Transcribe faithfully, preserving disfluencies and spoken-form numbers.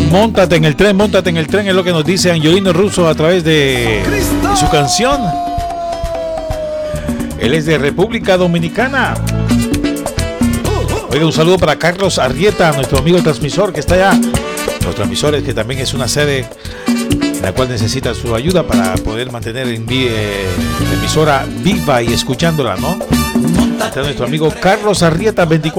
Móntate en el tren, móntate en el tren, es lo que nos dice Angelino Russo a través de, de su canción. Él es de República Dominicana. Oiga, un saludo para Carlos Arrieta, nuestro amigo transmisor que está allá. Los transmisores, que también es una sede en la cual necesita su ayuda para poder mantener en vi, eh, la emisora viva y escuchándola, ¿no? Está nuestro amigo Carlos Arrieta, veinticuatro.